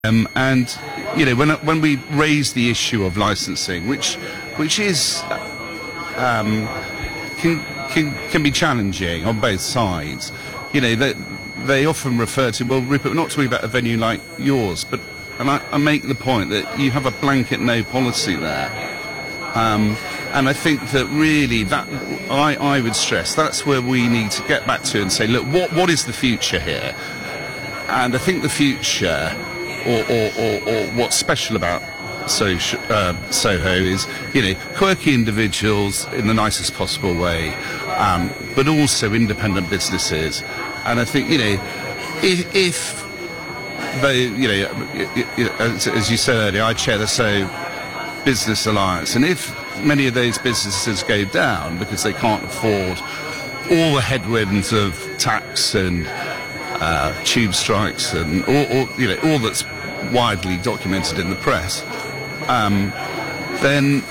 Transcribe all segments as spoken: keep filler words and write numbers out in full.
Um, and you know, when when we raise the issue of licensing, which which is um, can can can be challenging on both sides, you know, that they, they often refer to, well, Rupert, we're not talking about a venue like yours, but and I, I make the point that you have a blanket no policy there. Um, and I think that really that I, I would stress that's where we need to get back to and say, look, what what is the future here? And I think the future, or or, or, or what's special about so, uh, Soho is, you know, quirky individuals in the nicest possible way, um, but also independent businesses. And I think, you know, if, if they, you know, as, as you said earlier, I chair the Soho Business Alliance, and if many of those businesses go down because they can't afford all the headwinds of tax and uh, tube strikes and all, all, you know, all that's widely documented in the press, um, then,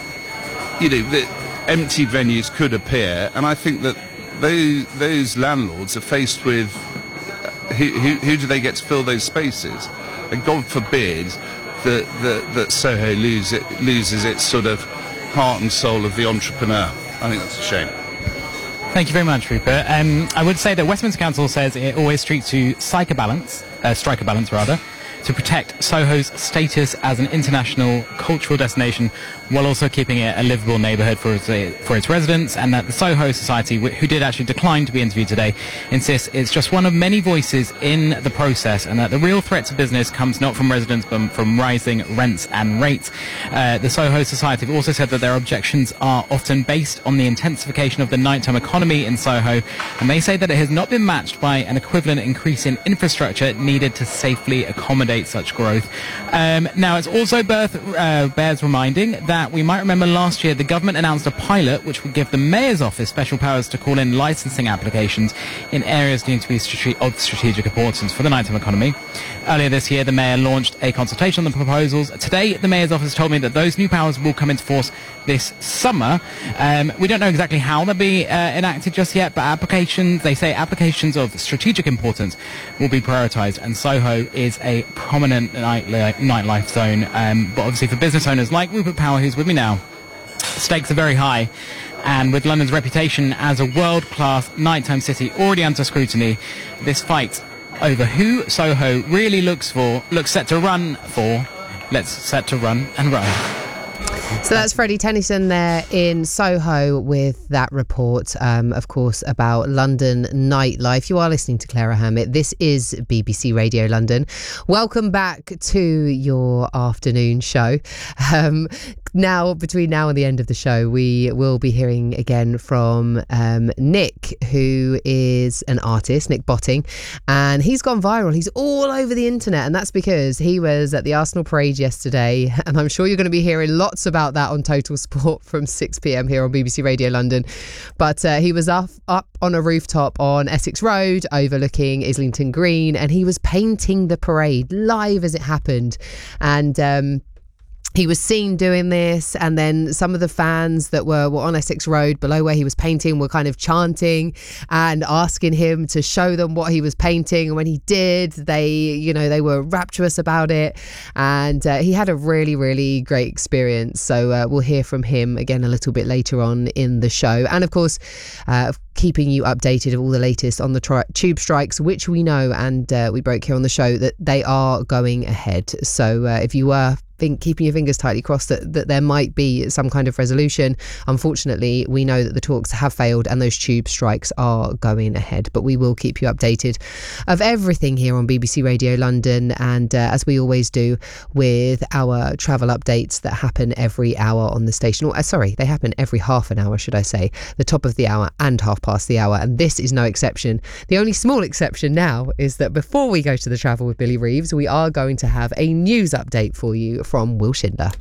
you know, the empty venues could appear, and I think that those, those landlords are faced with who, who, who do they get to fill those spaces? And God forbid that, that, that Soho lose it, loses its sort of heart and soul of the entrepreneur. I think that's a shame. Thank you very much, Rupert. Um, I would say that Westminster Council says it always streaks to strike a balance, uh, strike a balance rather, to protect Soho's status as an international cultural destination while also keeping it a livable neighbourhood for its, for its residents, and that the Soho Society, who did actually decline to be interviewed today, insists it's just one of many voices in the process, and that the real threat to business comes not from residents but from rising rents and rates. Uh, the Soho Society have also said that their objections are often based on the intensification of the nighttime economy in Soho, and they say that it has not been matched by an equivalent increase in infrastructure needed to safely accommodate such growth. Um, now, it's also birth, uh, bears reminding that we might remember last year the government announced a pilot which would give the Mayor's Office special powers to call in licensing applications in areas deemed to be strate- of strategic importance for the nighttime economy. Earlier this year, the Mayor launched a consultation on the proposals. Today, the Mayor's Office told me that those new powers will come into force this summer. Um, we don't know exactly how they'll be uh, enacted just yet, but applications, they say applications of strategic importance will be prioritised, and Soho is a prominent night, nightlife zone. Um, but obviously for business owners like Rupert Power, who's with me now, the stakes are very high. And with London's reputation as a world-class nighttime city already under scrutiny, this fight over who Soho really looks for, looks set to run for, let's set to run and run. So that's Freddie Tennyson there in Soho with that report, um, of course, about London nightlife. You are listening to Clara Hammett. This is B B C Radio London. Welcome back to your afternoon show. Um, now, between now and the end of the show, we will be hearing again from um, Nick, who is an artist, Nick Botting, and he's gone viral. He's all over the internet, and that's because he was at the Arsenal parade yesterday, and I'm sure you're going to be hearing lots about that on Total Sport from six p.m. here on B B C Radio London. But uh, he was up, up on a rooftop on Essex Road overlooking Islington Green, and he was painting the parade live as it happened. And um he was seen doing this, and then some of the fans that were, were on Essex Road below where he was painting were kind of chanting and asking him to show them what he was painting. And when he did, they, you know, they were rapturous about it. And uh, he had a really, really great experience. So uh, we'll hear from him again a little bit later on in the show. And of course, uh, keeping you updated of all the latest on the tri- tube strikes, which we know and uh, we broke here on the show that they are going ahead. So uh, if you were think keeping your fingers tightly crossed that, that there might be some kind of resolution, unfortunately we know that the talks have failed and those tube strikes are going ahead. But we will keep you updated of everything here on B B C Radio London, and uh, as we always do with our travel updates that happen every hour on the station, or uh, sorry they happen every half an hour, should I say, the top of the hour and half past the hour, and this is no exception. The only small exception now is that before we go to the travel with Billy Reeves, we are going to have a news update for you from Will Schindler.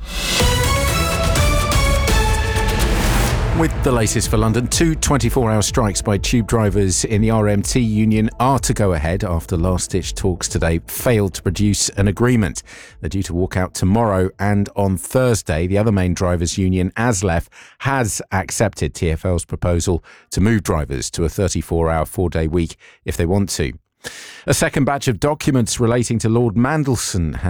With the latest for London, two twenty-four hour strikes by tube drivers in the R M T union are to go ahead after last-ditch talks today failed to produce an agreement. They're due to walk out tomorrow, and on Thursday, the other main drivers' union, ASLEF, has accepted T F L's proposal to move drivers to a thirty-four hour four-day week if they want to. A second batch of documents relating to Lord Mandelson